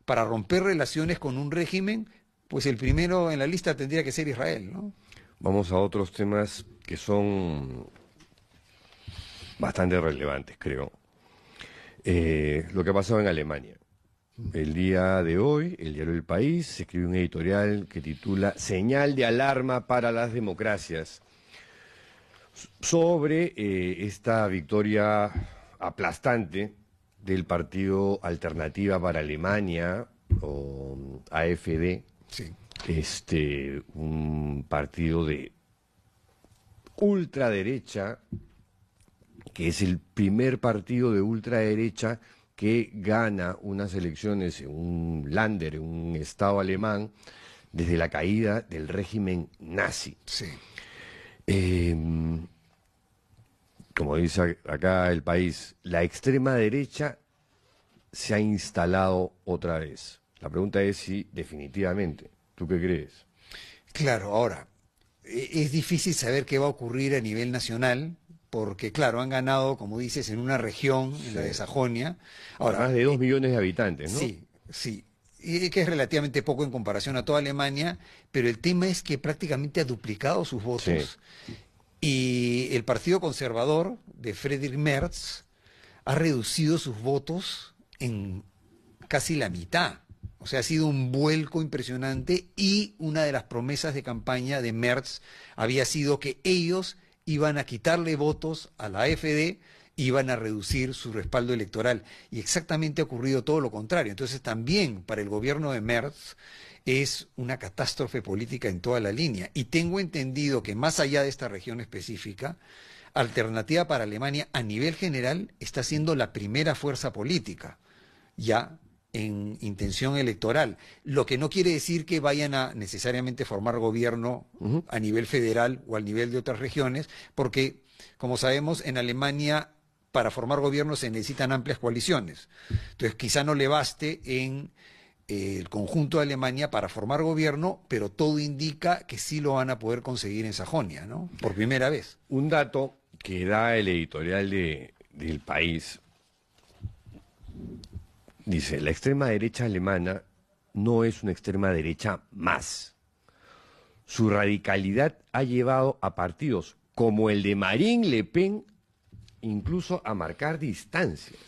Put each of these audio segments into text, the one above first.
para romper relaciones con un régimen, pues el primero en la lista tendría que ser Israel, ¿no? Vamos a otros temas que son bastante relevantes, creo. Lo que ha pasado en Alemania. El día de hoy, el diario El País se escribe un editorial que titula Señal de alarma para las democracias, sobre esta victoria aplastante del partido Alternativa para Alemania, o AfD, Sí. un partido de ultraderecha, que es el primer partido de ultraderecha que gana unas elecciones en un Länder, en un estado alemán, desde la caída del régimen nazi. Sí. Eh, Como dice acá El País, la extrema derecha se ha instalado otra vez. La pregunta es si definitivamente. ¿Tú qué crees? Claro, ahora, es difícil saber qué va a ocurrir a nivel nacional, porque claro, han ganado, como dices, en una región, en la de Sí. Sajonia. Más Ahora, de 2 millones de habitantes, ¿no? sí, sí, y que es relativamente poco en comparación a toda Alemania, pero el tema es que prácticamente ha duplicado sus Sí. votos y el Partido Conservador de Friedrich Merz ha reducido sus votos en casi la mitad. O sea, ha sido un vuelco impresionante y una de las promesas de campaña de Merz había sido que ellos iban a quitarle votos a la AfD, iban a reducir su respaldo electoral. Y exactamente ha ocurrido todo lo contrario. Entonces también para el gobierno de Merz es una catástrofe política en toda la línea. Y tengo entendido que más allá de esta región específica, Alternativa para Alemania a nivel general está siendo la primera fuerza política ya en intención electoral, lo que no quiere decir que vayan a necesariamente formar gobierno Ujú. a nivel federal o al nivel de otras regiones, porque, como sabemos, en Alemania para formar gobierno se necesitan amplias coaliciones. Entonces, quizá no le baste en el conjunto de Alemania para formar gobierno, pero todo indica que sí lo van a poder conseguir en Sajonia, ¿no? Por primera vez. Un dato que da el editorial del País dice, la extrema derecha alemana no es una extrema derecha más. Su radicalidad ha llevado a partidos como el de Marine Le Pen incluso a marcar distancias.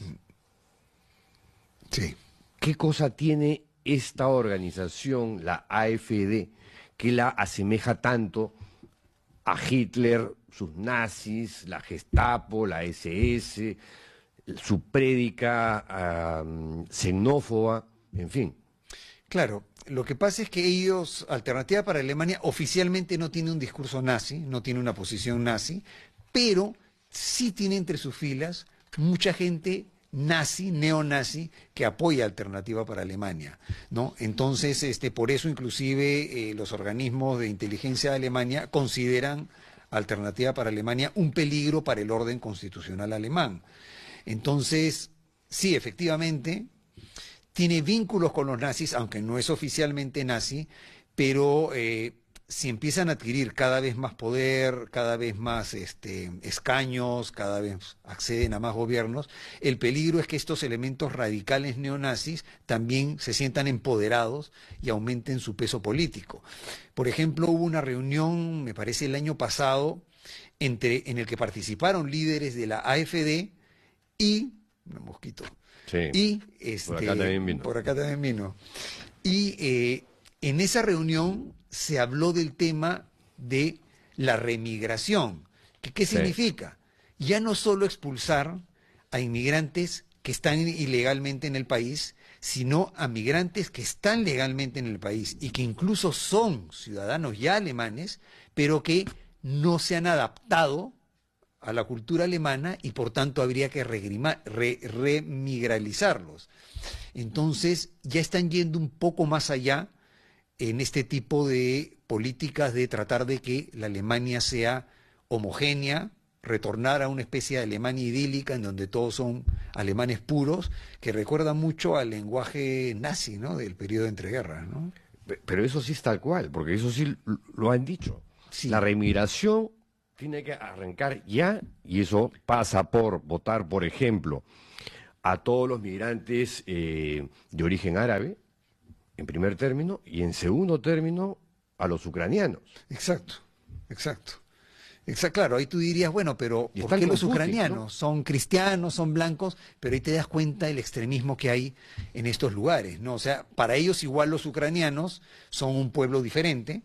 Sí. ¿Qué cosa tiene esta organización, la AfD, que la asemeja tanto a Hitler, sus nazis, la Gestapo, la SS, su prédica xenófoba, en fin? Claro, lo que pasa es que ellos, Alternativa para Alemania, oficialmente no tiene un discurso nazi, no tiene una posición nazi, pero sí tiene entre sus filas mucha gente nazi, neonazi, que apoya Alternativa para Alemania, ¿no? Entonces, por eso inclusive los organismos de inteligencia de Alemania consideran Alternativa para Alemania un peligro para el orden constitucional alemán. Entonces, sí, efectivamente, tiene vínculos con los nazis, aunque no es oficialmente nazi, pero si empiezan a adquirir cada vez más poder, cada vez más escaños, cada vez acceden a más gobiernos, el peligro es que estos elementos radicales neonazis también se sientan empoderados y aumenten su peso político. Por ejemplo, hubo una reunión, me parece el año pasado, en el que participaron líderes de la AfD y, un mosquito, Sí, y por acá también vino. por acá también vino. Y en esa reunión se habló del tema de la remigración. ¿Qué Sí. significa? Ya no solo expulsar a inmigrantes que están ilegalmente en el país, sino a migrantes que están legalmente en el país y que incluso son ciudadanos ya alemanes, pero que no se han adaptado a la cultura alemana y por tanto habría que remigralizarlos. Entonces ya están yendo un poco más allá en este tipo de políticas de tratar de que la Alemania sea homogénea, retornar a una especie de Alemania idílica en donde todos son alemanes puros, que recuerda mucho al lenguaje nazi, ¿no? Del periodo de entreguerras, ¿no? Pero eso sí es tal cual, porque eso sí lo han dicho. La Sí, remigración tiene que arrancar ya y eso pasa por votar, por ejemplo, a todos los migrantes de origen árabe, en primer término, y en segundo término a los ucranianos. Exacto, exacto. Claro, ahí tú dirías, bueno, pero Y ¿por están qué con los Putin, ucranianos? ¿no? Son cristianos, son blancos, pero ahí te das cuenta del extremismo que hay en estos lugares, ¿no? O sea, para ellos igual los ucranianos son un pueblo diferente,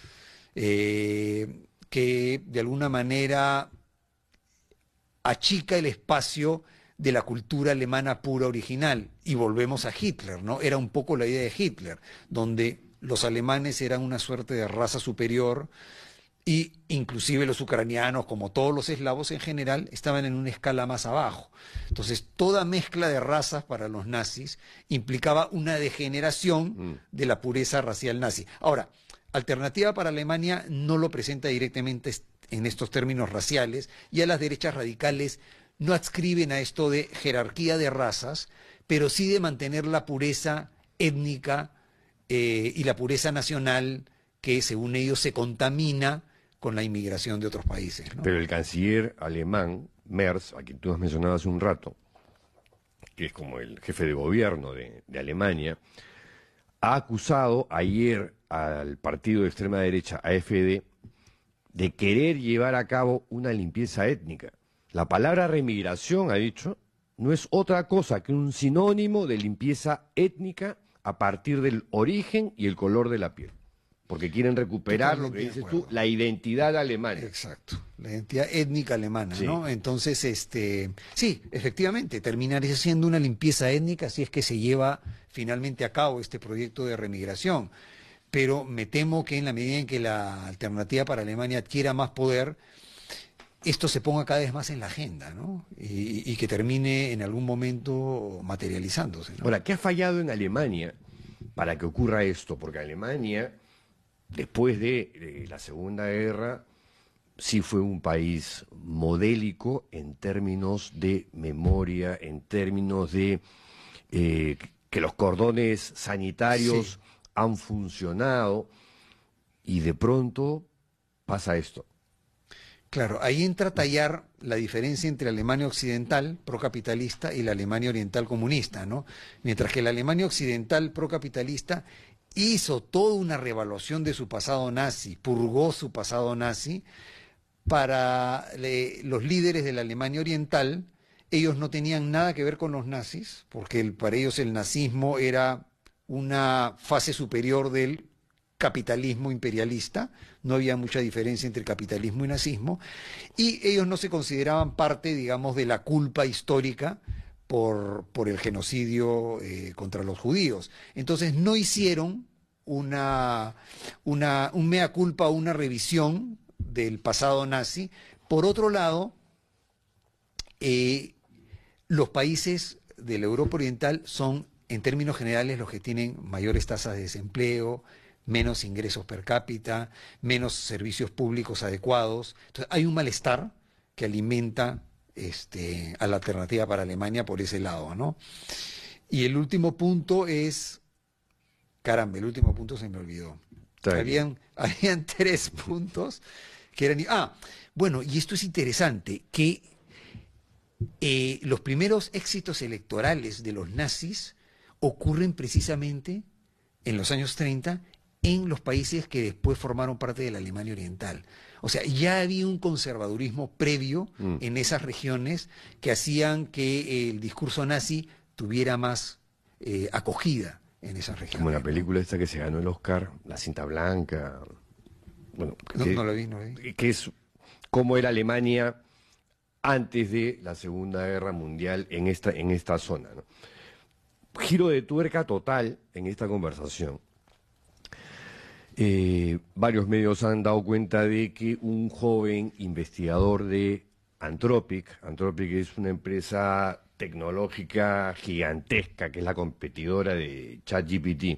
que de alguna manera achica el espacio de la cultura alemana pura original. Y volvemos a Hitler, ¿no? Era un poco la idea de Hitler, donde los alemanes eran una suerte de raza superior y inclusive los ucranianos, como todos los eslavos en general, estaban en una escala más abajo. Entonces, toda mezcla de razas para los nazis implicaba una degeneración de la pureza racial nazi. Ahora, Alternativa para Alemania no lo presenta directamente en estos términos raciales, y a las derechas radicales no adscriben a esto de jerarquía de razas, pero sí de mantener la pureza étnica y la pureza nacional que, según ellos, se contamina con la inmigración de otros países, ¿no? Pero el canciller alemán, Merz, a quien tú has mencionado hace un rato, que es como el jefe de gobierno de Alemania, ha acusado ayer al partido de extrema derecha, AfD, de querer llevar a cabo una limpieza étnica. La palabra remigración, ha dicho, no es otra cosa que un sinónimo de limpieza étnica a partir del origen y el color de la piel. Porque quieren recuperar, lo que dices tú, la identidad alemana. Exacto, la identidad étnica alemana, Sí. ¿no? Entonces, sí, efectivamente, terminaría siendo una limpieza étnica si es que se lleva finalmente a cabo este proyecto de remigración. Pero me temo que en la medida en que la Alternativa para Alemania adquiera más poder, esto se ponga cada vez más en la agenda, ¿no? Y que termine en algún momento materializándose, ¿no? Ahora, ¿qué ha fallado en Alemania para que ocurra esto? Porque Alemania, después de la Segunda Guerra, sí fue un país modélico en términos de memoria, en términos de que los cordones sanitarios Sí. han funcionado, y de pronto pasa esto. Claro, ahí entra a tallar la diferencia entre la Alemania occidental procapitalista y la Alemania oriental comunista, ¿no? Mientras que la Alemania occidental procapitalista hizo toda una revaluación de su pasado nazi, purgó su pasado nazi, para los líderes de la Alemania oriental, ellos no tenían nada que ver con los nazis, porque para ellos el nazismo era una fase superior del capitalismo imperialista, no había mucha diferencia entre capitalismo y nazismo, y ellos no se consideraban parte, digamos, de la culpa histórica por el genocidio contra los judíos. Entonces no hicieron un mea culpa, una revisión del pasado nazi. Por otro lado, los países de la Europa Oriental son, en términos generales, los que tienen mayores tasas de desempleo, menos ingresos per cápita, menos servicios públicos adecuados. Entonces, hay un malestar que alimenta a la Alternativa para Alemania por ese lado, ¿no? Y el último punto es, caramba, el último punto se me olvidó. Habían 3 puntos que eran... Bueno, y esto es interesante, que los primeros éxitos electorales de los nazis ocurren precisamente en los años 30 en los países que después formaron parte de la Alemania Oriental. O sea, ya había un conservadurismo previo en esas regiones que hacían que el discurso nazi tuviera más acogida en esas regiones. Como la película esta que se ganó el Oscar, La cinta blanca. Bueno, No la vi, no la vi. que es cómo era Alemania antes de la Segunda Guerra Mundial en esta zona, ¿no? Giro de tuerca total en esta conversación. Varios medios han dado cuenta de que un joven investigador de Anthropic es una empresa tecnológica gigantesca que es la competidora de ChatGPT,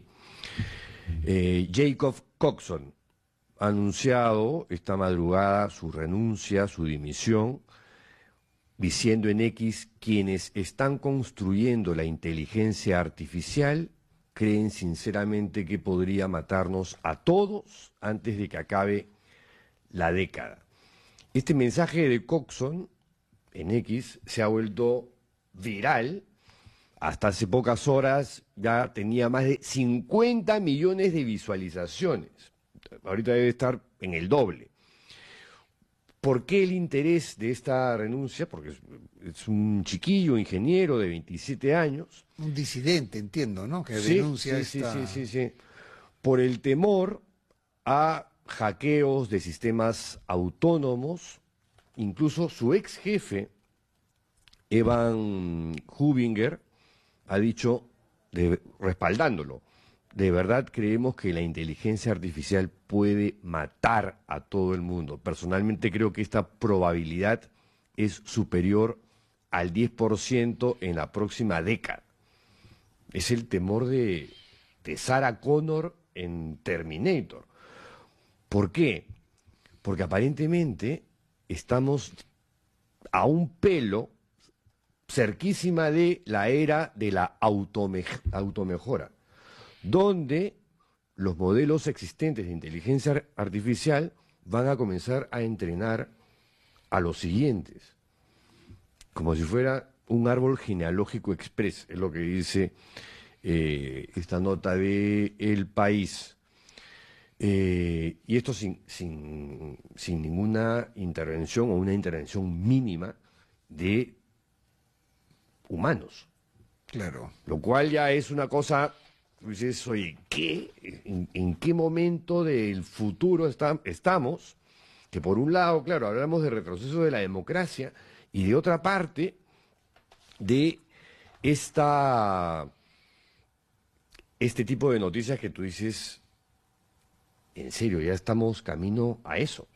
Jacob Coxon, ha anunciado esta madrugada su renuncia, su dimisión, diciendo en X: quienes están construyendo la inteligencia artificial creen sinceramente que podría matarnos a todos antes de que acabe la década. Este mensaje de Coxon en X se ha vuelto viral hasta hace pocas horas ya tenía más de 50 millones de visualizaciones. Ahorita debe estar en el doble. ¿Por qué el interés de esta renuncia? Porque es un chiquillo, ingeniero de 27 años. Un disidente, entiendo, ¿no? Que Sí, denuncia sí, esta... sí, sí, sí, sí. Por el temor a hackeos de sistemas autónomos. Incluso su ex jefe, Evan Hubinger, ha dicho, respaldándolo, de verdad creemos que la inteligencia artificial puede matar a todo el mundo. Personalmente creo que esta probabilidad es superior al 10% en la próxima década. Es el temor de Sarah Connor en Terminator. ¿Por qué? Porque aparentemente estamos a un pelo cerquísima de la era de la automejora, donde los modelos existentes de inteligencia artificial van a comenzar a entrenar a los siguientes, como si fuera un árbol genealógico express, es lo que dice esta nota de El País. Y esto sin ninguna intervención o una intervención mínima de humanos. Claro. Lo cual ya es una cosa, dices, oye, ¿qué? ¿En qué momento del futuro estamos? Que por un lado, claro, hablamos de retroceso de la democracia y de otra parte de este tipo de noticias que tú dices, en serio, ya estamos camino a eso.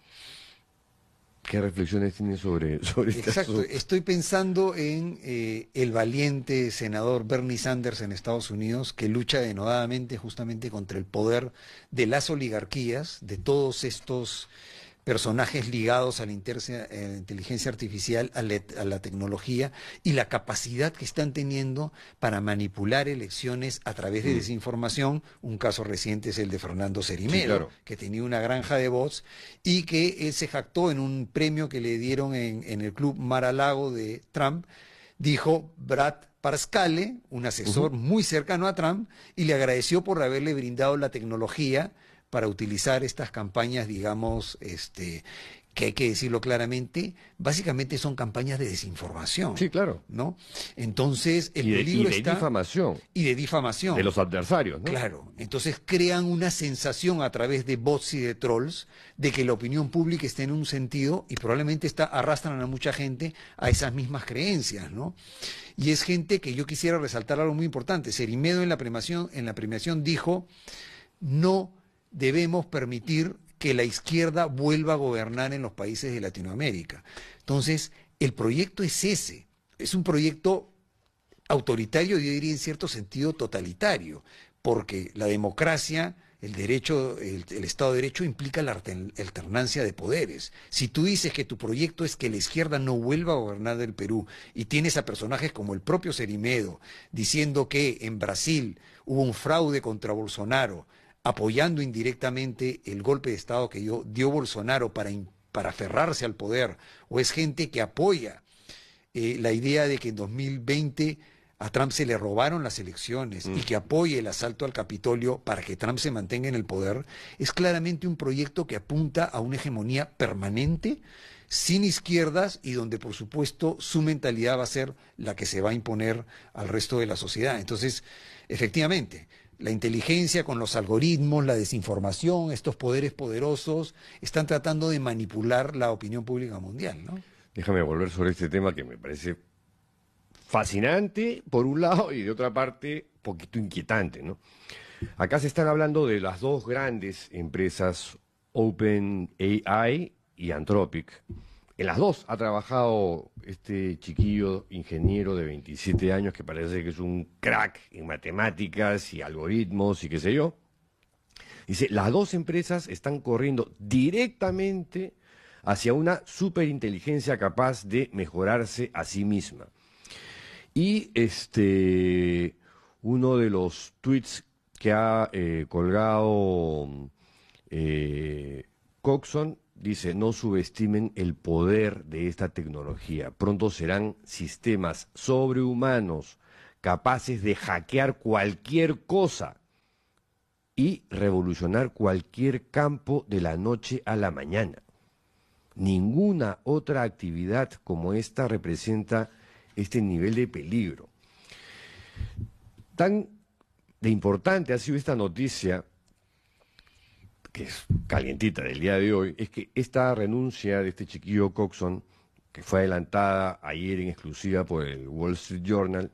¿Qué reflexiones tienes sobre este Exacto, asunto? estoy pensando en el valiente senador Bernie Sanders en Estados Unidos, que lucha denodadamente justamente contra el poder de las oligarquías, de todos estos personajes ligados a la inteligencia artificial, a la tecnología y la capacidad que están teniendo para manipular elecciones a través de desinformación. Un caso reciente es el de Fernando Cerimedo, Sí, claro. que tenía una granja de bots y que él se jactó en un premio que le dieron en el Club Mar-a-Lago de Trump. Dijo Brad Parscale, un asesor muy cercano a Trump, y le agradeció por haberle brindado la tecnología para utilizar estas campañas, digamos, que hay que decirlo claramente, básicamente son campañas de desinformación, Sí, claro. ¿no? Entonces, el Y peligro de está... difamación Y de difamación. de los adversarios, ¿no? Claro, entonces crean una sensación a través de bots y de trolls de que la opinión pública está en un sentido y probablemente arrastran a mucha gente a esas mismas creencias, ¿no? Y es gente que yo quisiera resaltar algo muy importante. Cerimedo en la premiación dijo, no debemos permitir que la izquierda vuelva a gobernar en los países de Latinoamérica. Entonces, el proyecto es ese, es un proyecto autoritario, yo diría en cierto sentido totalitario, porque la democracia, el derecho, el Estado de Derecho implica la alternancia de poderes. Si tú dices que tu proyecto es que la izquierda no vuelva a gobernar el Perú y tienes a personajes como el propio Cerimedo diciendo que en Brasil hubo un fraude contra Bolsonaro, apoyando indirectamente el golpe de Estado que dio Bolsonaro para aferrarse al poder, o es gente que apoya la idea de que en 2020 a Trump se le robaron las elecciones y que apoye el asalto al Capitolio para que Trump se mantenga en el poder, es claramente un proyecto que apunta a una hegemonía permanente, sin izquierdas y donde por supuesto su mentalidad va a ser la que se va a imponer al resto de la sociedad. Entonces, efectivamente, la inteligencia con los algoritmos, la desinformación, estos poderes poderosos están tratando de manipular la opinión pública mundial, ¿no? Déjame volver sobre este tema que me parece fascinante, por un lado, y de otra parte, un poquito inquietante, ¿no? Acá se están hablando de las dos grandes empresas, OpenAI y Anthropic. En las dos ha trabajado este chiquillo ingeniero de 27 años que parece que es un crack en matemáticas y algoritmos y qué sé yo. Dice, las dos empresas están corriendo directamente hacia una superinteligencia capaz de mejorarse a sí misma. Y uno de los tweets que ha colgado Coxon dice, no subestimen el poder de esta tecnología. Pronto serán sistemas sobrehumanos capaces de hackear cualquier cosa y revolucionar cualquier campo de la noche a la mañana. Ninguna otra actividad como esta representa este nivel de peligro. Tan de importante ha sido esta noticia, que es calientita del día de hoy, es que esta renuncia de este chiquillo Coxon, que fue adelantada ayer en exclusiva por el Wall Street Journal,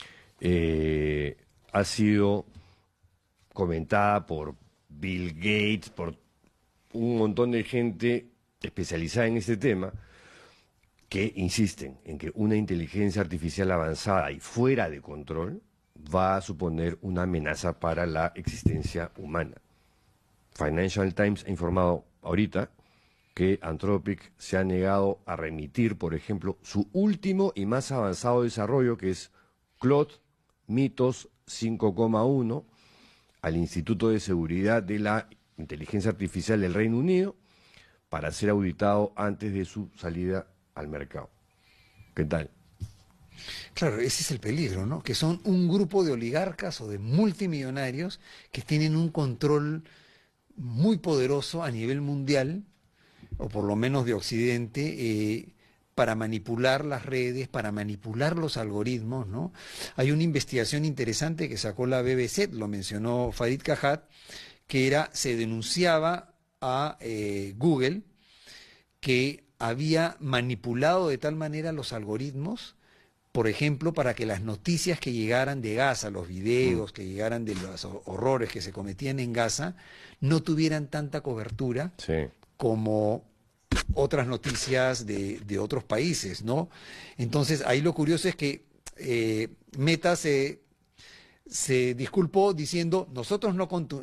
ha sido comentada por Bill Gates, por un montón de gente especializada en este tema, que insisten en que una inteligencia artificial avanzada y fuera de control va a suponer una amenaza para la existencia humana. Financial Times ha informado ahorita que Anthropic se ha negado a remitir, por ejemplo, su último y más avanzado desarrollo, que es Claude Mythos 5,1, al Instituto de Seguridad de la Inteligencia Artificial del Reino Unido, para ser auditado antes de su salida al mercado. ¿Qué tal? Claro, ese es el peligro, ¿no? Que son un grupo de oligarcas o de multimillonarios que tienen un control muy poderoso a nivel mundial, o por lo menos de Occidente, para manipular las redes, para manipular los algoritmos, ¿no? Hay una investigación interesante que sacó la BBC, lo mencionó Farid Kahat, que se denunciaba a Google que había manipulado de tal manera los algoritmos, por ejemplo, para que las noticias que llegaran de Gaza, los videos que llegaran de los horrores que se cometían en Gaza, no tuvieran tanta cobertura como otras noticias de otros países, ¿no? Entonces, ahí lo curioso es que Meta se disculpó diciendo, nosotros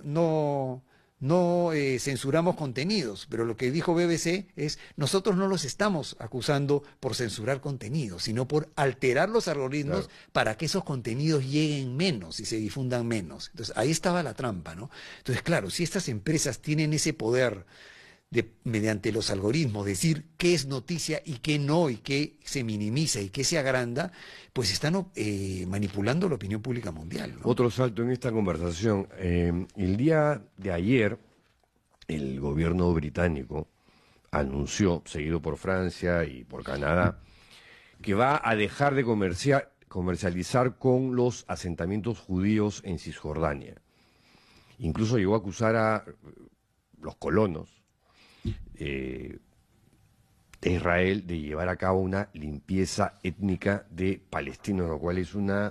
no censuramos contenidos, pero lo que dijo BBC es, nosotros no los estamos acusando por censurar contenidos, sino por alterar los algoritmos para que esos contenidos lleguen menos y se difundan menos. Entonces, ahí estaba la trampa, ¿no? Entonces, claro, si estas empresas tienen ese poder de, mediante los algoritmos, decir qué es noticia y qué no, y qué se minimiza y qué se agranda, pues están manipulando la opinión pública mundial, ¿no? Otro salto en esta conversación. El día de ayer, el gobierno británico anunció, seguido por Francia y por Canadá, que va a dejar de comercializar con los asentamientos judíos en Cisjordania. Incluso llegó a acusar a los colonos de Israel de llevar a cabo una limpieza étnica de palestinos, lo cual es una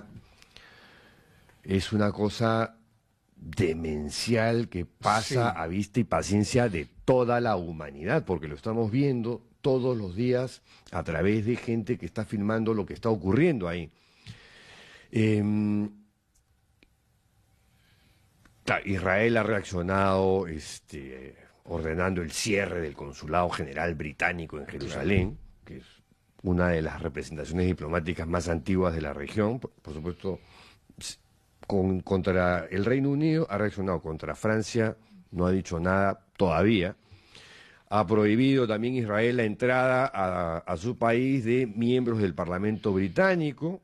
cosa demencial que pasa a vista y paciencia de toda la humanidad, porque lo estamos viendo todos los días a través de gente que está filmando lo que está ocurriendo ahí. Israel ha reaccionado ordenando el cierre del Consulado General Británico en Jerusalén, que es una de las representaciones diplomáticas más antiguas de la región. Por supuesto, contra el Reino Unido ha reaccionado, contra Francia no ha dicho nada todavía. Ha prohibido también Israel la entrada a su país de miembros del Parlamento británico.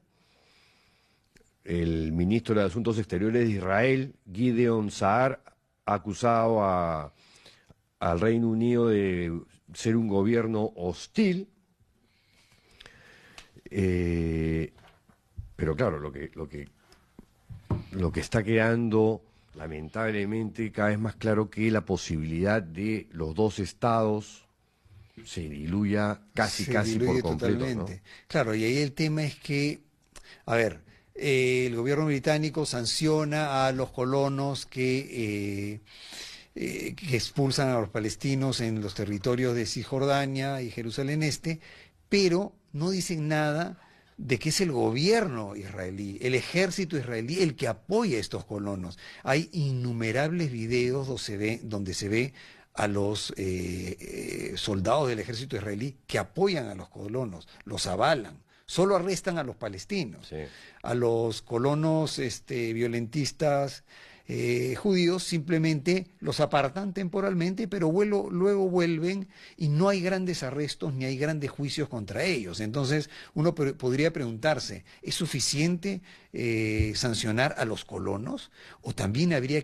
El ministro de Asuntos Exteriores de Israel, Gideon Saar, ha acusado al Reino Unido de ser un gobierno hostil, pero claro, lo que está quedando lamentablemente cada vez más claro, que la posibilidad de los dos estados se diluya casi por completo, totalmente, ¿no? Claro, y ahí el tema es que, a ver, el gobierno británico sanciona a los colonos que expulsan a los palestinos en los territorios de Cisjordania y Jerusalén Este, pero no dicen nada de que es el gobierno israelí, el ejército israelí, el que apoya a estos colonos. Hay innumerables videos donde se ve a los soldados del ejército israelí que apoyan a los colonos, los avalan. Solo arrestan a los palestinos, a los colonos violentistas judíos simplemente los apartan temporalmente, pero luego vuelven y no hay grandes arrestos ni hay grandes juicios contra ellos. Entonces uno podría preguntarse, ¿es suficiente sancionar a los colonos? ¿O también habría